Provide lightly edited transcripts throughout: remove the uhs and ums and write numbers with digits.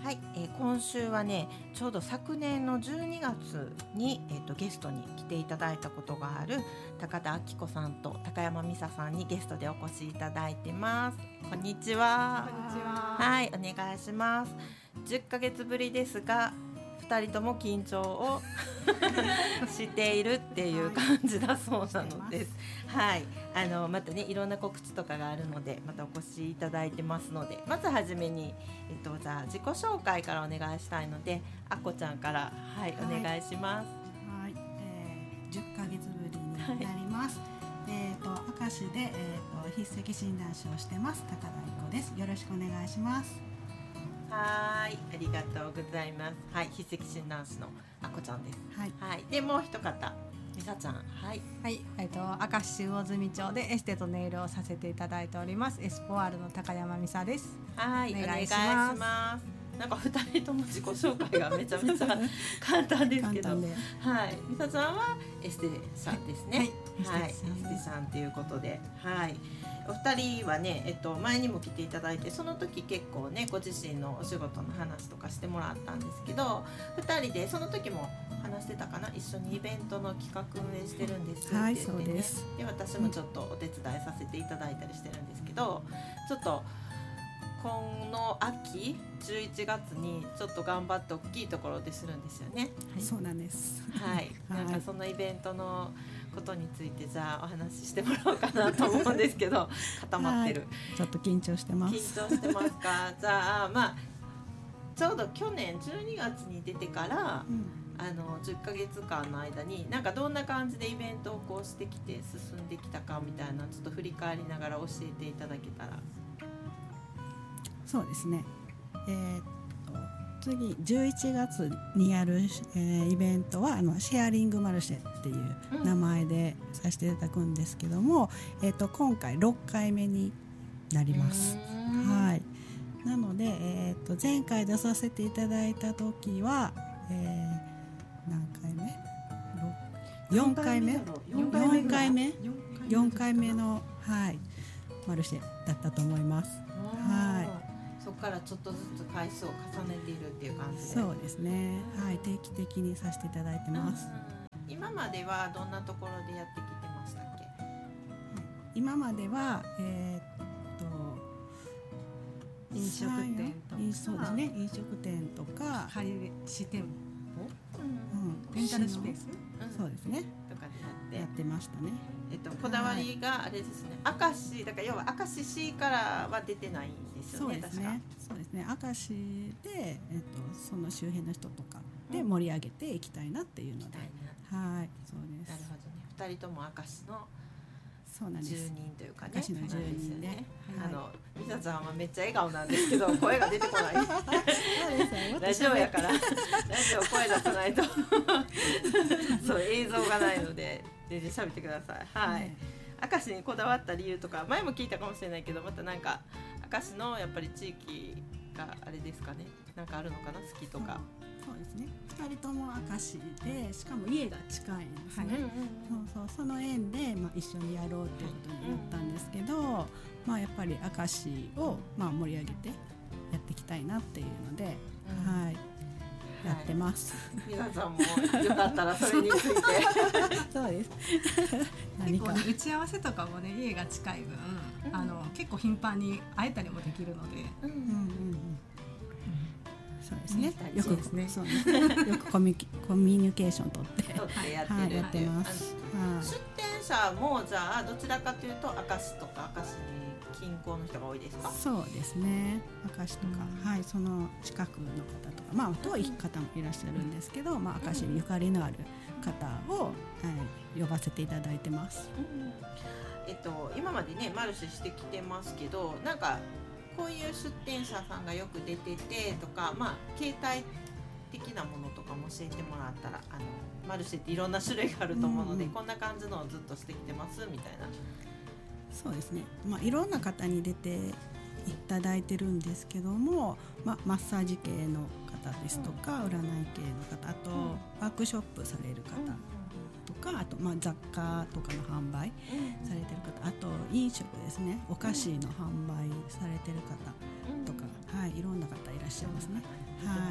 はい、今週はねちょうど昨年の12月に、ゲストに来ていただいたことがある高田明子さんと高山美沙さんにゲストでお越しいただいてます。こんにちは。 こんにちは。 はい、お願いします。10ヶ月ぶりですが2人とも緊張をしているっていう感じだそうなのです。はい、またねいろんな告知とかがあるのでまたお越しいただいてますので、まずはじめに、じゃあ自己紹介からお願いしたいのであこちゃんから、はい、お願いします。 はい、10ヶ月ぶりになります。明石で、筆跡診断士をしてます高田愛子です。よろしくお願いします。 はい、ありがとうございます。はい、筆跡診断士のあこちゃんです。 はい、 はい、でもう一方みさちゃん。はい、 はい、明石市魚住町でエステとネイルをさせていただいておりますエスポワールの高山美沙です。 はい、お願いします。なんか2人とも自己紹介がめちゃめちゃ簡単ですけど、はい、みさちゃんはエステさんですね。はい、エステさんということで、はい、お二人はね、前にも来ていただいて、その時結構ねご自身のお仕事の話とかしてもらったんですけど、2人でその時も話してたかな、一緒にイベントの企画運営してるんですって言ってね、 そうです。 で私もちょっとお手伝いさせていただいたりしてるんですけど、ちょっとこの秋11月にちょっと頑張って大きいところでするんですよね。 はい、そうなんです。 はい、なんかそのイベントのことについてじゃあお話ししてもらおうかなと思うんですけど固まってる、 ちょっと緊張してます。 緊張してますか？じゃあまあちょうど去年12月に出てから、10ヶ月間の間になんかどんな感じでイベントをこうしてきて進んできたかみたいなちょっと振り返りながら教えていただけたら。 そうですね、次11月にやる、イベントはシェアリングマルシェっていう名前でさせていただくんですけども、今回6回目になります。はい、なので、前回出させていただいた時は、何回目？4回目4回目の、はい、マルシェだったと思います。はい、 そこからちょっとずつ回数を重ねているっていう感じで。 そうですね、はい、定期的にさせていただいてます。 今まではどんなところでやってきてましたっけ？ 今までは、 飲食店とか、 そうですね、飲食店とか借りし店舗、レンタルスペース、 そうですね、 とかでやってましたね。 こだわりがあれですね、明石だから要は明石市からは出てないんですよね。 そうですね、そうですね、明石で、その周辺の人とかで盛り上げていきたいなっていうので、はい、そうです。 なるほどね、2人とも明石のそうなんです。 住人というかね、 明石の住人で、 みさちゃんはめっちゃ笑顔なんですけど声が出てこないラジオやからラジオ声出さないとそう映像がないので全然喋ってください。はい、明石にこだわった理由とか前も聞いたかもしれないけど、またなんか明石のやっぱり地域があれですかね、なんかあるのかな、好きとか。 そうですね、2人とも明石で、しかも家が近いんですね。その縁で、一緒にやろうっていうことになったんですけど、やっぱり明石を、盛り上げてやっていきたいなっていうので、はい、やってます。 皆さんもよかったらそれについてそうです結構、打ち合わせとかもね、家が近い分、結構頻繁に会えたりもできるので、そうですね、よくコミュニケーション取ってやってます。 出店者もじゃあどちらかというと明石とか明石近郊の人が多いですか？ そうですね、明石とか、はい、その近くの方とか、遠い方もいらっしゃるんですけど、明石にゆかりのある方を、呼ばせていただいてます。 今までねマルシェしてきてますけど、なんかこういう出店者さんがよく出ててとか、携帯的なものとかも教えてもらったら、マルシェっていろんな種類があると思うので、こんな感じのをずっとしてきてますみたいな。 そうですね、いろんな方に出ていただいてるんですけども、マッサージ系の方ですとか、占い系の方、あとワークショップされる方とか、あと雑貨とかの販売されてる方、あと飲食ですね、お菓子の販売されてる方とか、 はい、いろんな方いらっしゃいますね。 見てもらって、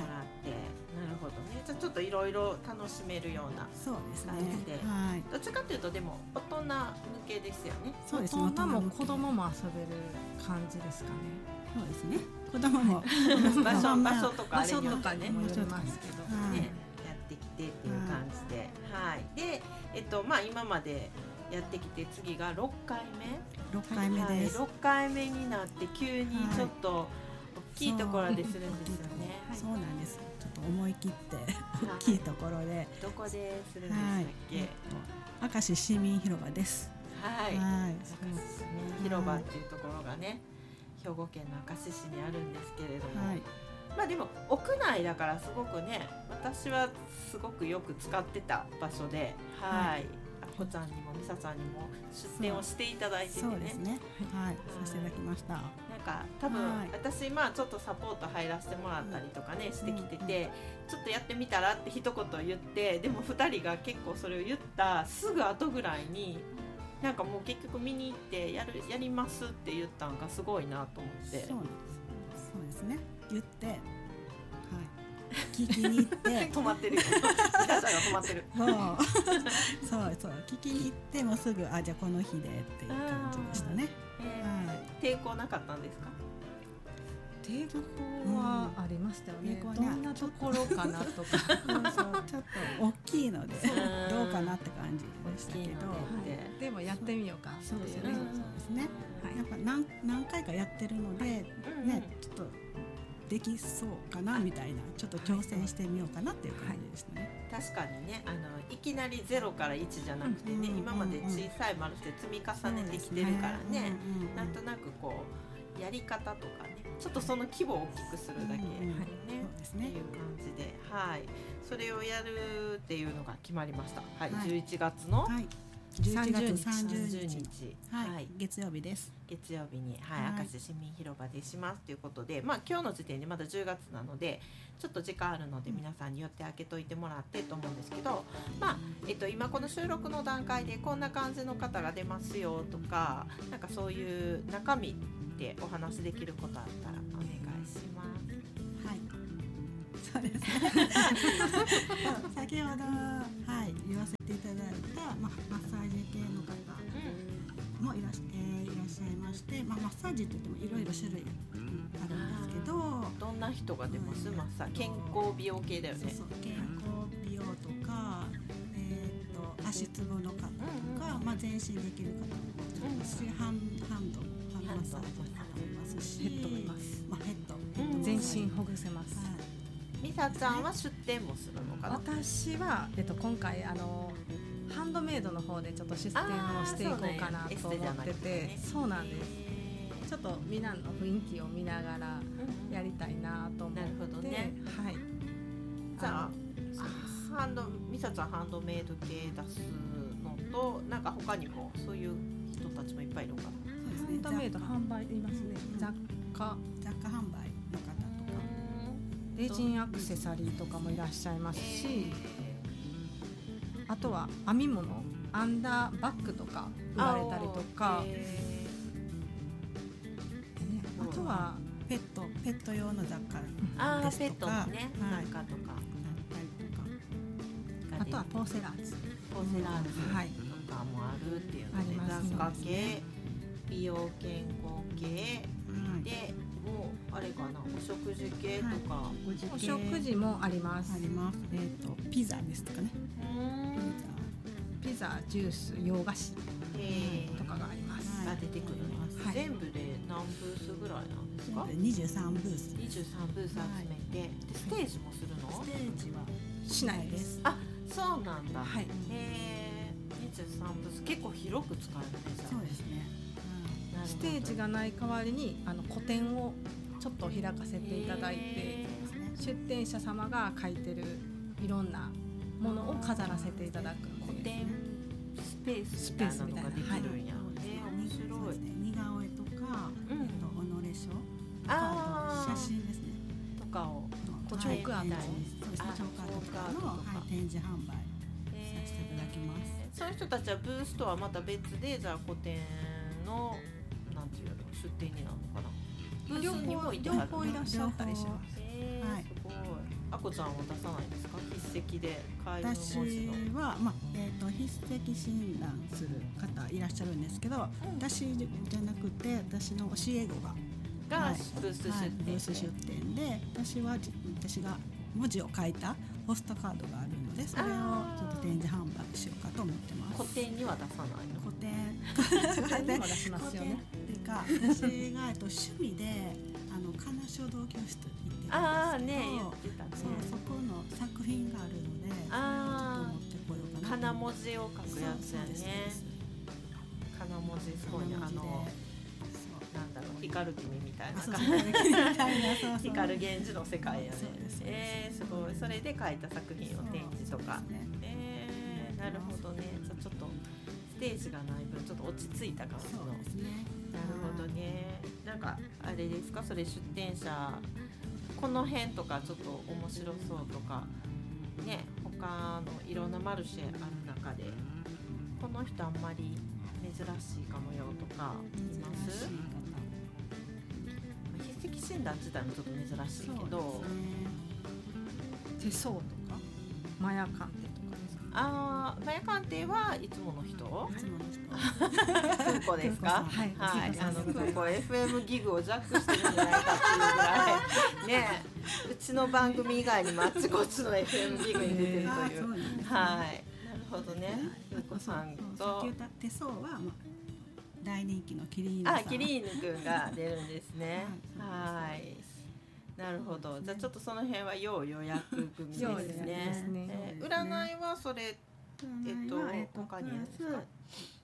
なるほどね。じゃあちょっといろいろ楽しめるようなそうですね。 感じで、 はい、 どっちかというとでも大人向けですよね。 そうですね。大人も子供も遊べる感じですかね。 そうですね。子供も場所とかあれによってね、 もよりますけど、 ね、やってきてっていう感じで、はい。で、まあ今までやってきて次が6回目です。 6回目になって急にちょっと大きいところでするんですよね。 そうなんです。ちょっと思い切って大きいところで。 どこでするんでしたっけ？ 明石市民広場です。 はい。明石市民広場っていうところがね、兵庫県の明石市にあるんですけれども、まあでも屋内だからすごくね、私はすごくよく使ってた場所で、はい。あこちゃんにもみさちゃんにも出店をしていただいててね。 そうですね。はい。させていただきました。 なんか多分私まあちょっとサポート入らせてもらったりとかねしてきてて、ちょっとやってみたらって一言言って、でも2人が結構それを言ったすぐ後ぐらいになんかもう結局見に行ってやりますって言ったんがすごいなと思って。 そうですね。言って。はい。聞きに行って止まってるよ。皆さんが止まってる。 そう聞きに行ってもうすぐじゃあこの日でっていう感じでしたね。 抵抗なかったんですか？ 抵抗はありましたよね。どんなところかなとかちょっと大きいのでどうかなって感じでしたけど、 でもやってみようか。 そうですね。そうですね。やっぱ何回かやってるのでね、ちょっとできそうかなみたいな、ちょっと挑戦してみようかなっていう感じでしたね。 確かにね、いきなり0から1じゃなくてね、今まで小さい丸して積み重ねてきてるからね、なんとなくこうやり方とかね、ちょっとその規模を大きくするだけね、っていう感じで、はい、それをやるっていうのが決まりました。はい、11月の 11月30日、 はい、 月曜日です。 月曜日に、明石市民広場でしますということで、まあ今日の時点でまだ10月なのでちょっと時間あるので皆さんに寄って開けといてもらってと思うんですけど、まあ今この収録の段階でこんな感じの方が出ますよとか、なんかそういう中身でお話できることあったらお願いします。 はい、そうですね。先ほど言わせていただいた、マッサージ系の方もいらっしゃいまして、マッサージって言ってもいろいろ種類あるんですけど、 どんな人が出ます？マッサージ、健康美容系だよね。 そう健康美容とか、足つぼの方とか、全身できる方もいますし、ハンドマッサージもいますし、 ヘッドもいます。 ヘッド全身ほぐせます。 みさちゃんは出店もするのかな？ 私は、今回ハンドメイドの方でちょっと出店をしていこうかなと思ってて、そうなんです。ちょっとみんなの雰囲気を見ながらやりたいなと思って、 なるほどね。 はい。 じゃあみさちゃんハンドメイド系出すのと、なんか他にもそういう人たちもいっぱいいるのかな？ ハンドメイド販売いますね。雑貨販売の方とか、 レジンアクセサリーとかもいらっしゃいますし、あとは編み物、アンダーバッグとか売られたりとか、あとはペット用の雑貨ですとか、 ペットのね、雑貨とか、 あとはポーセラーズとかもあるっていうので、雑貨系、美容健康系で、もうあれかな、お食事系とか、 お食事もあります。 ピザですとかね。 ピザ、ジュース、洋菓子とかがあります。 が出てくるね。全部で何ブースぐらいなんですか ？23ブース。 23ブース集めて、でステージもするの？ ステージはしないです。 あ、そうなんだ。 はい。 23ブース結構広く使えるね。 そうですね。 ステージがない代わりに個展をちょっと開かせていただいて、出展者様が書いてるいろんなものを飾らせていただく個展スペースみたいなのができるんや。面白い。 似顔絵とか、己書、写真ですね。 とかをチョークアート、 チョークアートとかの展示販売させていただきます。 そういう人たちはブースとはまた別で、じゃあ個展のなんていうの出展になるのかな？ ブースにもいてはる。 両方いらっしゃったりします。 はい。すごい。あこちゃんは出さないですか？筆跡で私は、筆跡診断する方いらっしゃるんですけど、私じゃなくて私の教え子がブース出店で、私が文字を書いたポストカードがあるので、それをちょっと展示販売しようかと思ってます。 個展には出さないの？ 個展にも出しますよね。 っていうか、私が趣味で金書道教室行ってるんですけど、そこの作品があるので、ちょっと持ってこようかな。 金文字を書くやつやね。金文字すごいね。なんだろう、光る君みたいな光源氏の世界やね。すごい。それで描いた作品を展示とか。なるほどね。じゃあちょっとステージがない分ちょっと落ち着いた感じの。なるほどね。なんかあれですか、それ出展者この辺とかちょっと面白そうとかね、他のいろんなマルシェある中でこの人あんまり珍しいかもよとかいます？筆跡診断自体もちょっと珍しいけど、 手相とかマヤ鑑定とかですか？ マヤ鑑定はいつもの人？空港ですか？ はい、 空港 FM ギグをジャックしてるんじゃないかっていうぐらいね、うちの番組以外にもあっちこっちの FM ギグに出てるという、はい、なるほどね。空港さんと手相は大人気のキリーヌさん。 キリーヌくんが出るんですね。はい。なるほど。じゃあちょっとその辺は要予約組ですね。占いはそれ他にあるんですか？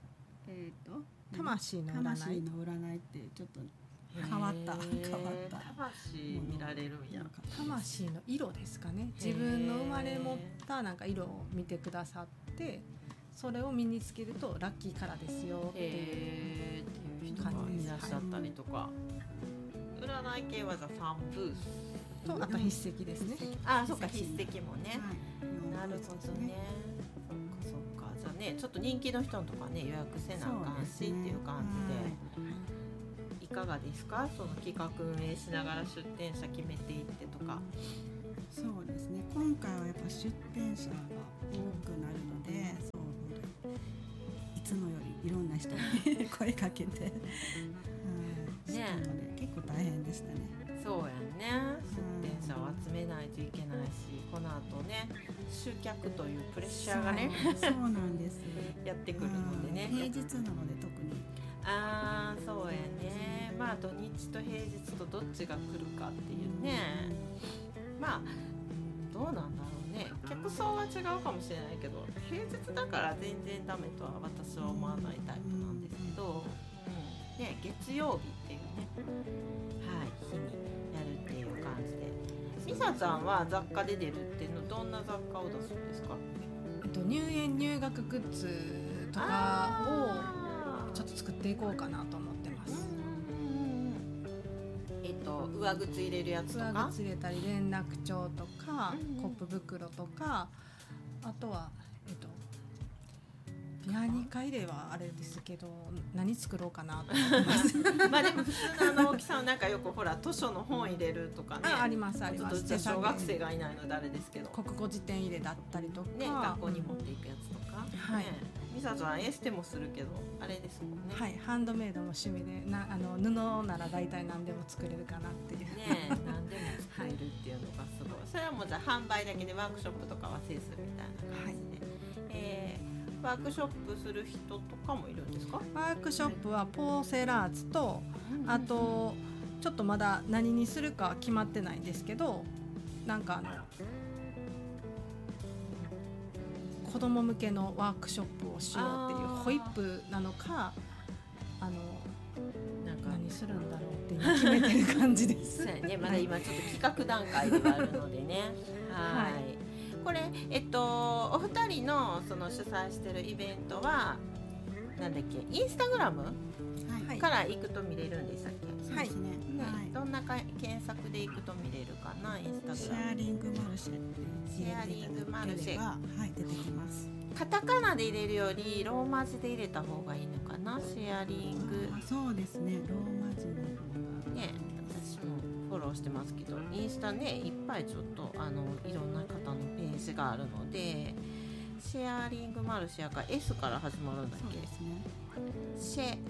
魂の占いってちょっと変わった魂見られるんや。 魂の色ですかね。自分の生まれ持ったなんか色を見てくださって、それを身につけるとラッキーカラーですよっていう人がいらっしゃったりとか。占い系は3ブースと、あと筆跡ですね。 そっか、筆跡もね。なるほどね。そっか。じゃあね、ちょっと人気の人とかね予約せなあかんしっていう感じで、いかがですか？その企画運営しながら出店者決めていってとか。 そうですね。今回はやっぱ出店者が多くなるので、いつもよりいろんな人に声かけて。ね、結構大変でしたね。 そうやね。出店者を集めないといけないし、この後ね集客というプレッシャーがね、 そうなんですやってくるのでね。 平日なので特に。 そうやね。土日と平日とどっちが来るかっていうね。どうなんだろうね。客層は違うかもしれないけど、平日だから全然ダメとは私は思わないタイプなんですけど。ね、月曜日っていうね、日にやるっていう感じで、みさちゃんは雑貨で出るっていうのどんな雑貨を出すんですか？ 入園入学グッズとかをちょっと作っていこうかなと思ってます。 上靴入れるやつとか、 上靴入れたり連絡帳とか、コップ袋とか、あとはピアニカ入れはあれですけど、何作ろうかなと思ってます。 でも普通の大きさなんかよくほら図書の本入れるとかね。 ありますあります。 ちょっと小学生がいないのであれですけど、 国語辞典入れだったりとか、 学校に持っていくやつとか。みさちゃんエステもするけどあれですもんね。 ハンドメイドも趣味で布なら大体何でも作れるかなっていうね。何でも作れるっていうのがすごい。それはもうじゃあ販売だけでワークショップとかはせずみたいな感じで。ワークショップする人とかもいるんですか？ ワークショップはポーセラーズと、あとちょっとまだ何にするか決まってないんですけど、なんか子供向けのワークショップをしようっていう、ホイップなのか何するんだろうって今決めてる感じです。 そうやね、まだ今ちょっと企画段階ではあるのでね。はい。これお二人のその主催してるイベントはなんだっけ、インスタグラムから行くと見れるんでしたっけ？ はい。 どんな検索で行くと見れるかな、インスタグラム。 シェアリングマルシェってシェアリングマルシェが出てきます。 カタカナで入れるよりローマ字で入れた方がいいのかな、シェアリング。 そうですね、ローマ字の方がね、私ローしてますけど、インスタねいっぱいちょっといろんな方のページがあるので、シェアリングマルシェか S から始まるんだっけ？シェ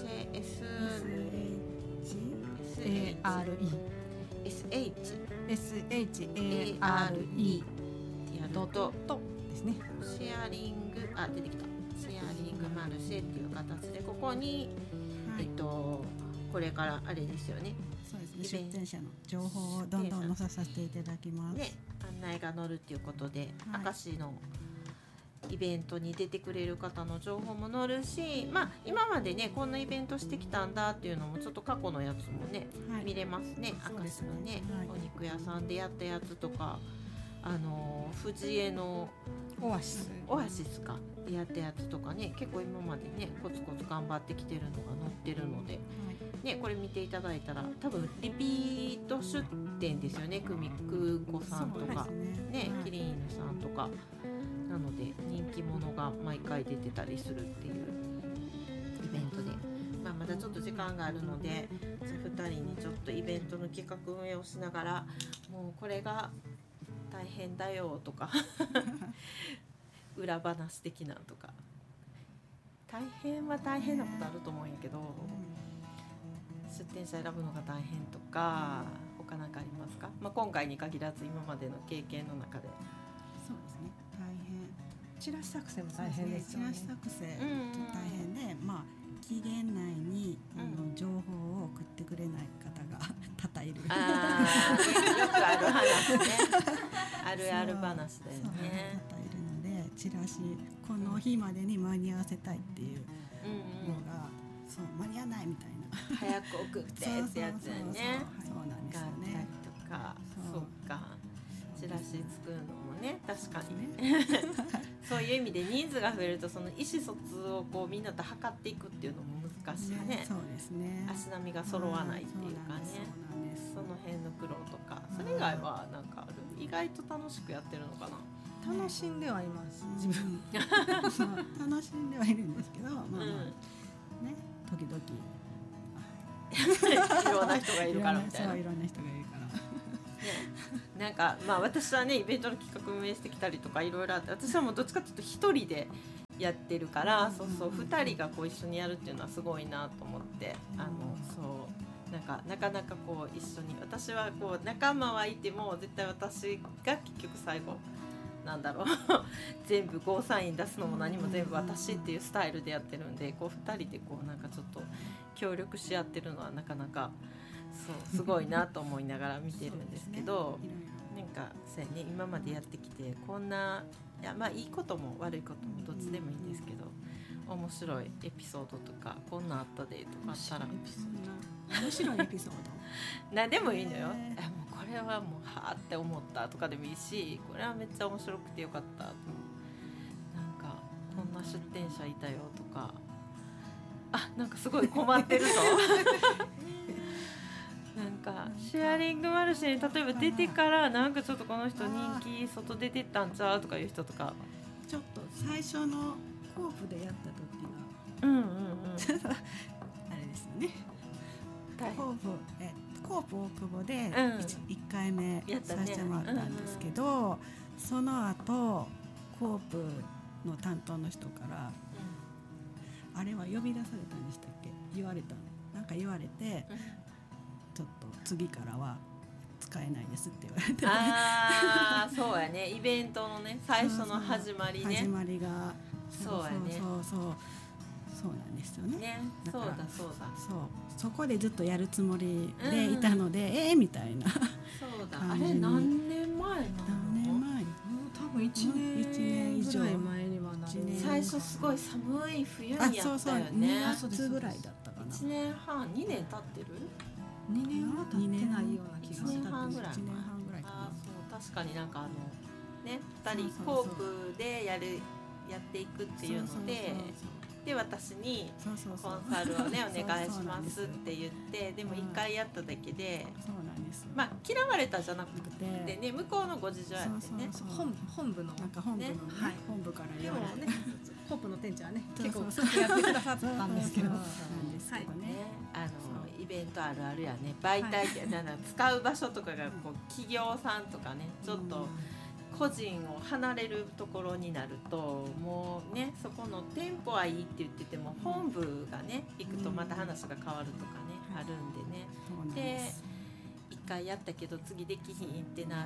SHARE ドとですね。 シェアリング出てきた。シェアリングマルシェっていう形でここに、これからあれですよね。 そうですね。出店者の情報をどんどん載させていただきます。 ね、案内が載るっていうことで、明石のイベントに出てくれる方の情報も載るし、今までねこんなイベントしてきたんだっていうのもちょっと過去のやつもね、見れますね。明石のね、お肉屋さんでやったやつとか、藤江のオアシスかでやったやつとかね、結構今までねコツコツ頑張ってきてるのが載ってるので、ね、これ見ていただいたら多分リピート出店ですよね。久美子さんとか、ね、キリン犬さんとかなので人気者が毎回出てたりするっていうイベントで、まだちょっと時間があるので2人にちょっとイベントの企画運営をしながら、もうこれが大変だよとか裏話的なんとか、大変は大変なことあると思うんやけど、出店者選ぶのが大変とか他なんかありますか？今回に限らず今までの経験の中で。 そうですね、大変。 チラシ作成も大変ですよね。 チラシ作成大変で、期限内に情報を送ってくれない方が多々いる。よくある話ね。あるある話だよね。 多々いるので、チラシこの日までに間に合わせたいっていうのが、そう間に合わないみたいな。 早く送ってってやつだよね。 そうなんですよね。 とか、そうか。チラシ作るのもね、確かにそういう意味で人数が増えるとその意思疎通をこうみんなと図っていくっていうのも難しいね。 そうですね。 足並みが揃わないっていうかね。その辺の苦労とか、それ以外はなんかある？意外と楽しくやってるのかな。 楽しんではいます。自分楽しんではいるんですけど、ね、時々 いろんな人がいるからみたいな。 いろんな人がいるから。 なんか私はねイベントの企画運営してきたりとかいろいろあって、私はもうどっちかというと一人でやってるから、2人がこう一緒にやるっていうのはすごいなと思って、なかなかこう一緒に、私はこう仲間はいても絶対私が結局最後なんだろう全部ゴーサイン出すのも何も全部私っていうスタイルでやってるんで、こう2人でこうなんかちょっと協力し合ってるのはなかなかすごいなと思いながら見てるんですけど、なんかそうやね、今までやってきてこんな、いいことも悪いこともどっちでもいいんですけど、面白いエピソードとかこんなあったでとかあったら、 面白いエピソード何でもいいのよ。もうこれはもうはーって思ったとかでもいいし、これはめっちゃ面白くてよかったと、なんかこんな出店者いたよとか、なんかすごい困ってるぞなんかシェアリングマルシェに例えば出てからなんかちょっとこの人人気外出てったんちゃうとかいう人とか、 ちょっと最初のコープでやった時はあれですよね、コープ大久保で 1回目させてもらったんですけど、その後コープの担当の人から、あれは呼び出されたんでしたっけ、言われて、ちょっと次からは使えないですって言われて、 そうやね、イベントのね最初の始まりね、 始まりがそうやね、 そうなんですよね。 そうだそこでずっとやるつもりでいたので、みたいな。 そうだ、あれ何年前なの？ 多分1年以上前にはなる。 最初すごい寒い冬にやったよね。 2月ぐらいだったかな。 1年半、2年経ってる ？2年は経ってないような気がする。 1年半ぐらい。そう確かになんかね、2人コープでやっていくっていうので。で私にコンサルをねお願いしますって言って、でも1回やっただけでです。 まあ嫌われたじゃなくてね、向こうのご事情やってね。 本部のなんか本部のね、本部から言われて、 ね、本部の店長はね結構やってくださったんですけど、 なんですけどね。 イベントあるあるやね。媒体って使う場所とかがこう企業さんとかね、ちょっと個人を離れるところになると、もうねそこの店舗はいいって言ってても本部がね行くとまた話が変わるとかね、あるんでね。で一回やったけど次できひんってなって、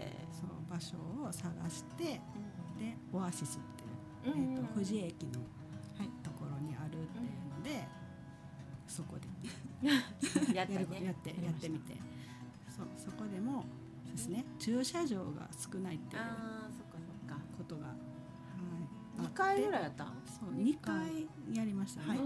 そう場所を探して、でオアシスって富士駅のところにあるっていうので、そこでやってみて、そこでもですね、駐車場が少ないっていうことが、 2回ぐらいやった？ そう2回やりましたね。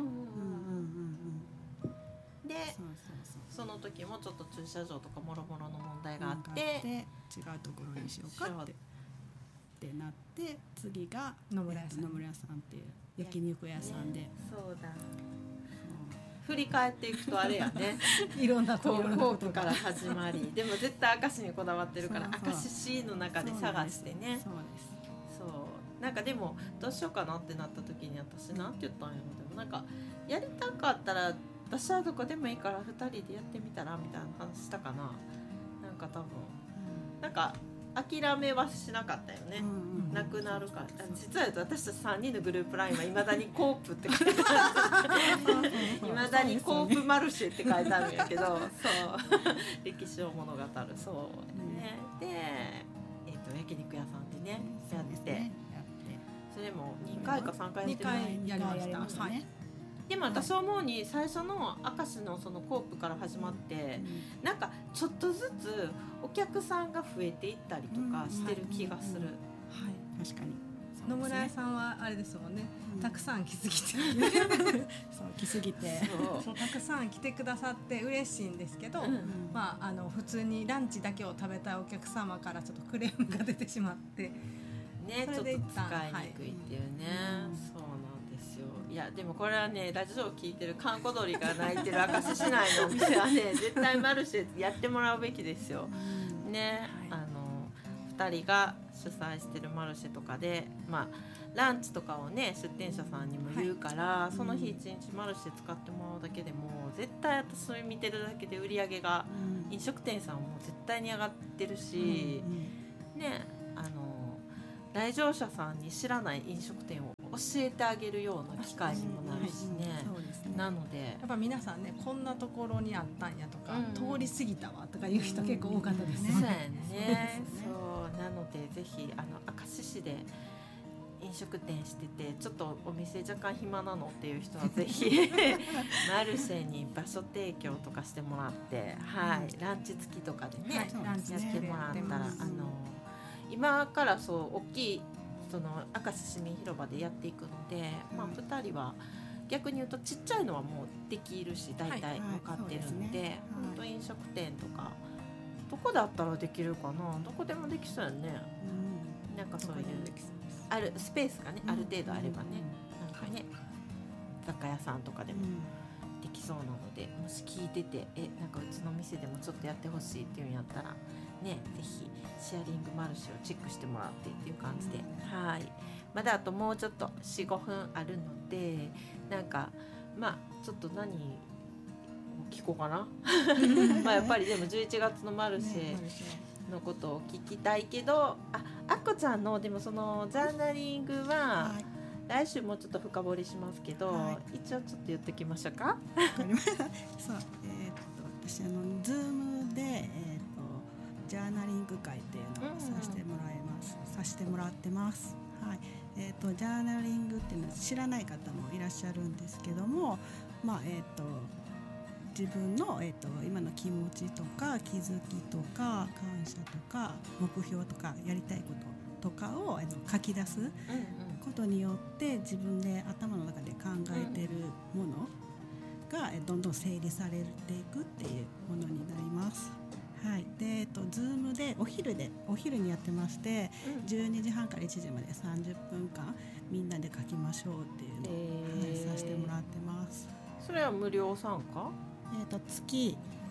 でその時もちょっと駐車場とかもろもろの問題があって、 違うところにしようかってなって、次が野村屋さんっていう焼肉屋さんで、 そうだ、振り返っていくとあれやねいろんなコープから始まり、でも絶対明石にこだわってるから明石市の中で探してね。そうなんかでもどうしようかなってなった時に私なんて言ったんやろ。でもなんかやりたかったら私はどこでもいいから2人でやってみたらみたいな話したかな。なんか多分、なんか諦めはしなかったよね。なくなるから。実は私たち3人のグループラインはいまだにコープって書いてある。いまだにコープマルシェって書いてあるんやけど、そう歴史を物語る。そうね。で、焼肉屋さんでねやって、それも2回か3回やってる。 2回やりましたね。 でも私は思うに最初の明石のそのコープから始まって、なんかちょっとずつお客さんが増えていったりとかしてる気がする。 はい、 確かに。 野村屋さんはあれですもんね、たくさん来すぎてそう来すぎてそうたくさん来てくださって嬉しいんですけど、まあ普通にランチだけを食べたいお客様からちょっとクレームが出てしまってね、ちょっと使いにくいっていうね、そうなんですよ。いやでもこれはね、ラジオを聞いてる閑古鳥が鳴いてる明石市内のお店はね絶対マルシェやってもらうべきですよ、ね、2人が主催してるマルシェとかで、まあ、ランチとかをね出店者さんにも言うから、その日一日マルシェ使ってもらうだけでも絶対私それ見てるだけで売り上げが、飲食店さんも絶対に上がってるし、ね、来場者さんに知らない飲食店を教えてあげるような機会にもなるしね。なのでやっぱ皆さんね、こんなところにあったんやとか、通り過ぎたわとかいう人結構多かったですね。 そうやね。そうなのでぜひ明石市で飲食店しててちょっとお店若干暇なのっていう人はぜひマルシェに場所提供とかしてもらって、はい、ランチ付きとかでね、やってもらったら今からそう大きいその明石市民広場でやっていくので、まあ、2人は逆に言うとちっちゃいのはもうできるし大体分かってるんで、本当飲食店とかどこだったらできるかな、どこでもできそうやね、なんかそういうあるスペースがね、ある程度あればね、なんかね雑貨屋さんとかでもできそうなので、もし聞いててなんかうちの店でもちょっとやってほしいっていうんやったらね、ぜひシェアリングマルシェをチェックしてもらってっていう感じで、はい、まだあともうちょっと 4,5 分あるので、なんかまあちょっと何聞こうかなまあやっぱりでも11月のマルシェのことを聞きたいけど、あっこちゃんのでもそのジャーナリングは来週もうちょっと深掘りしますけど、一応ちょっと言っておきましょうか。 そう、私Zoom で、ジャーナリング会っていうのをさせてもらってます。はい、ジャーナリングっていうのは知らない方もいらっしゃるんですけども、まあ自分の、今の気持ちとか気づきとか感謝とか目標とかやりたいこととかを書き出すことによって自分で頭の中で考えてるものがどんどん整理されていくっていうものになります。はい、でZoom でお昼にやってまして、12時半から1時まで30分間みんなで書きましょうっていうのを、させてもらってます。 それは無料参加？ 月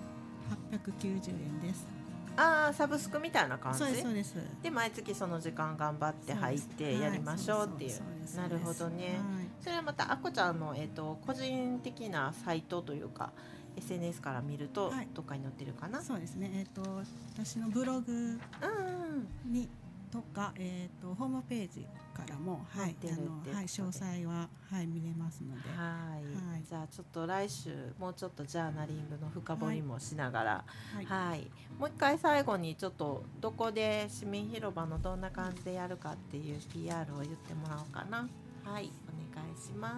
890円です。 サブスクみたいな感じ。 そうです。 で毎月その時間頑張って入ってやりましょうっていう。なるほどね。それはまたあこちゃんの個人的なサイトというか SNS から見るとどっかに載ってるかな。 そうですね。私のブログにとかホームページからも詳細は見れますので。じゃあちょっと来週もうちょっとジャーナリングの深掘りもしながら、もう一回最後にちょっとどこで市民広場のどんな感じでやるかっていう PR を言ってもらおうかな。お願いします。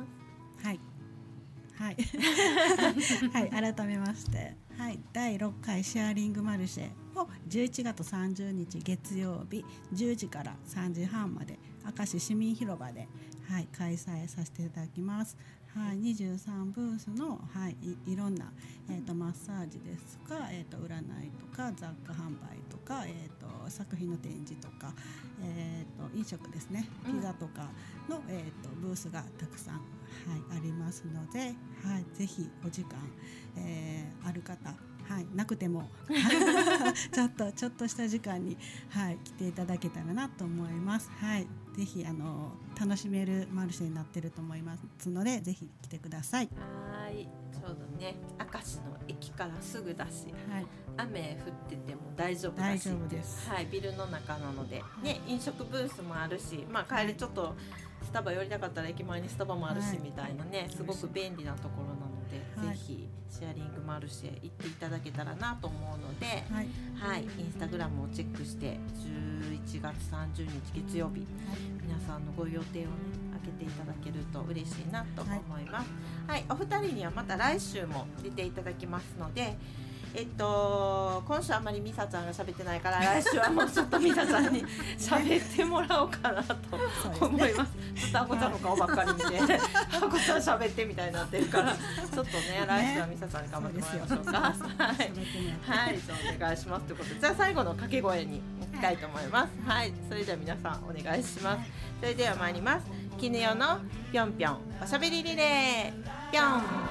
改めまして、第6回シェアリングマルシェを11月30日月曜日10時から3時半まで明石市民広場で、開催させていただきます。23ブースの、いろんな、マッサージですとか、占いとか雑貨販売とか、作品の展示とか、飲食ですね、ピザとかの、ブースがたくさん、ありますので、ぜひお時間、ある方、なくてもちょっとした時間に、来ていただけたらなと思います。ぜひ楽しめるマルシェになっていると思いますので、ぜひ来てください。 ちょうどね、明石の駅からすぐだし、雨降ってても大丈夫だし、ビルの中なので、飲食ブースもあるし、帰りちょっとスタバ寄りたかったら駅前にスタバもあるし、みたいなね、すごく便利なところなので、ぜひシェアリングマルシェ行っていただけたらなと思うので、インスタグラムをチェックして11月30日月曜日、皆さんのご予定をね開けていただけると嬉しいなと思います。お二人にはまた来週も出ていただきますので、今週あんまりミサちゃんが喋ってないから来週はもうちょっとミサちゃんに喋ってもらおうかなと思います。ずっとあこちゃんの顔ばっかり見てあこちゃん喋ってみたいになってるからちょっとね来週はミサちゃんに頑張ってもらいましょうか。じゃあお願いしますということで、じゃあ最後の掛け声に行きたいと思います。それでは皆さんお願いします。それでは参ります。絹代のぴょんぴょんおしゃべりリレーぴょん。